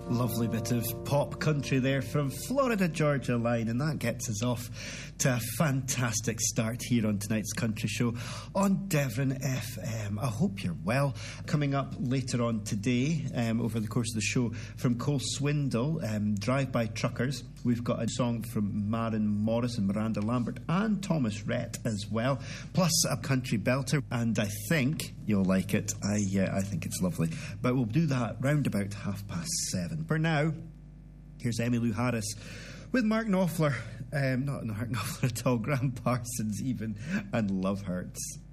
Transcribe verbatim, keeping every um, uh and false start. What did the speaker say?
Lovely bit of pop country there from Florida Georgia Line, and that gets us off to a fantastic start here on tonight's country show on Devon F M. I hope you're well. Coming up later on today, um, over the course of the show, from Cole Swindle, um, Drive-By Truckers, we've got a song from Maren Morrison, Miranda Lambert and Thomas Rhett as well, plus a country belter, and I think you'll like it. I, uh, I think it's lovely, but we'll do that round about half past seven. For now, here's Emmylou Harris with Mark Knopfler, um, not Mark Knopfler at all, Graham Parsons even, and Love Hurts.